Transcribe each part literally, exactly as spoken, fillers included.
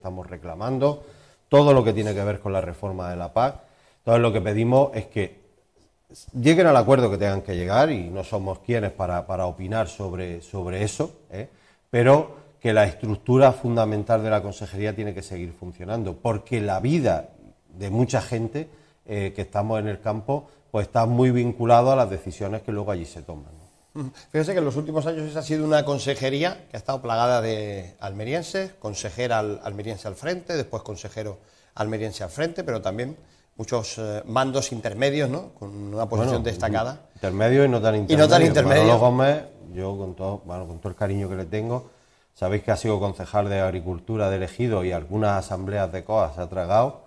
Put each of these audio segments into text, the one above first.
estamos reclamando, todo lo que tiene que ver con la reforma de la P A C. Entonces lo que pedimos es que lleguen al acuerdo que tengan que llegar, y no somos quienes para, para opinar sobre, sobre eso, ¿eh? Pero que la estructura fundamental de la consejería tiene que seguir funcionando, porque la vida de mucha gente eh, que estamos en el campo pues está muy vinculado a las decisiones que luego allí se toman, ¿no? Fíjese que en los últimos años esa ha sido una consejería que ha estado plagada de almerienses, consejera al, almeriense al frente, después consejero almeriense al frente, pero también muchos eh, mandos intermedios, ¿no? Con una posición bueno, destacada. Intermedio y no tan intermedio. Y no tan intermedio. Manolo Gómez, yo con todo, bueno, con todo el cariño que le tengo, sabéis que ha sido concejal de Agricultura de Ejido y algunas asambleas de C O A se ha tragado.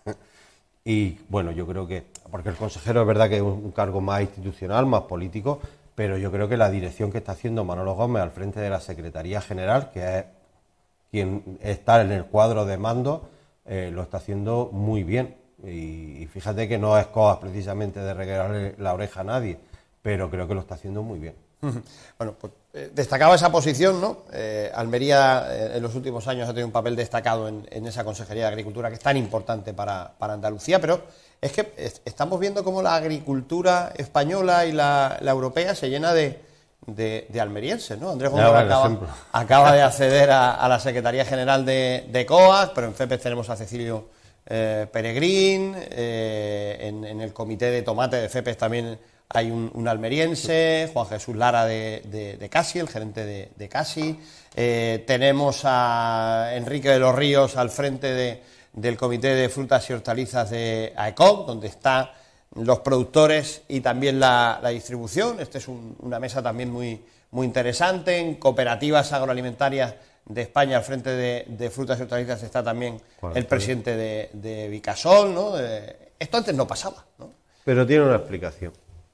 Y bueno, yo creo que, porque el consejero es verdad que es un cargo más institucional, más político, pero yo creo que la dirección que está haciendo Manolo Gómez al frente de la Secretaría General, que es quien está en el cuadro de mando, eh, lo está haciendo muy bien. Y, y fíjate que no es C O A precisamente de reguerarle la oreja a nadie, pero creo que lo está haciendo muy bien. Bueno, pues eh, destacaba esa posición, ¿no? Eh, Almería eh, en los últimos años ha tenido un papel destacado en, en esa Consejería de Agricultura que es tan importante para, para Andalucía, pero es que es, estamos viendo cómo la agricultura española y la, la europea se llena de, de, de almerienses, ¿no? Andrés Gómez acaba, acaba de acceder a, a la Secretaría General de, de C O A, pero en FEPES tenemos a Cecilio eh, Peregrín, eh, en, en el comité de tomate de FEPES también hay un, un almeriense, Juan Jesús Lara de, de, de Casi, el gerente de, de Casi. Eh, tenemos a Enrique de los Ríos al frente de, del Comité de Frutas y Hortalizas de AECOP, donde están los productores y también la, la distribución. Esta es un, una mesa también muy, muy interesante. En Cooperativas Agroalimentarias de España, al frente de, de Frutas y Hortalizas, está también bueno, el presidente de, de Vicasol, ¿no? Eh, esto antes no pasaba, ¿no? Pero tiene una explicación.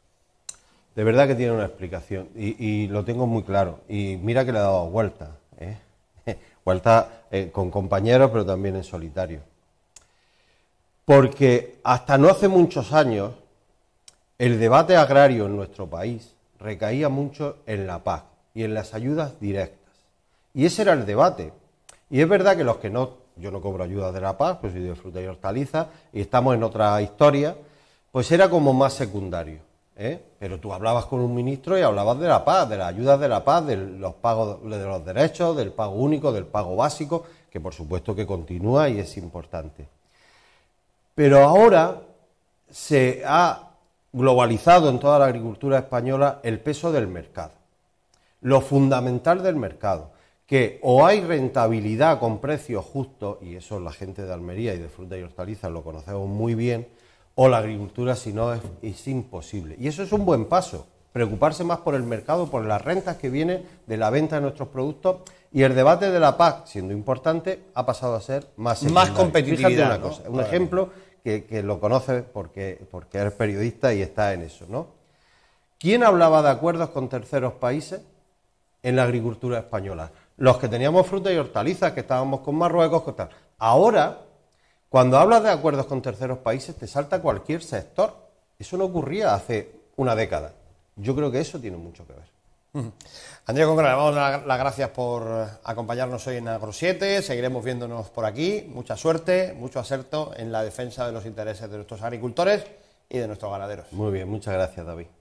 De verdad que tiene una explicación y, y lo tengo muy claro. Y mira que le he dado vuelta, ¿eh? vuelta eh, con compañeros, pero también en solitario. Porque hasta no hace muchos años el debate agrario en nuestro país recaía mucho en la P A C y en las ayudas directas. Y ese era el debate. Y es verdad que los que no, yo no cobro ayudas de la P A C, pues soy de fruta y hortalizas y estamos en otra historia, pues era como más secundario. ¿Eh? Pero tú hablabas con un ministro y hablabas de la P A C, de las ayudas de la P A C, de los pagos de los derechos, del pago único, del pago básico, que por supuesto que continúa y es importante. Pero ahora se ha globalizado en toda la agricultura española el peso del mercado, lo fundamental del mercado, que o hay rentabilidad con precios justos, y eso la gente de Almería y de fruta y hortalizas lo conocemos muy bien, o la agricultura, si no, es, es imposible. Y eso es un buen paso, preocuparse más por el mercado, por las rentas que vienen de la venta de nuestros productos, y el debate de la P A C, siendo importante, ha pasado a ser más secundario. Más competitividad. Fíjate una ¿no? cosa, un vale. ejemplo que, que lo conoces porque, porque eres periodista y estás en eso, ¿no? ¿Quién hablaba de acuerdos con terceros países en la agricultura española? Los que teníamos fruta y hortalizas, que estábamos con Marruecos, con tal. Ahora, cuando hablas de acuerdos con terceros países, te salta cualquier sector. Eso no ocurría hace una década. Yo creo que eso tiene mucho que ver. Uh-huh. Andrés Góngora, le damos las la gracias por acompañarnos hoy en Agro siete. Seguiremos viéndonos por aquí. Mucha suerte, mucho acerto en la defensa de los intereses de nuestros agricultores y de nuestros ganaderos. Muy bien, muchas gracias, David.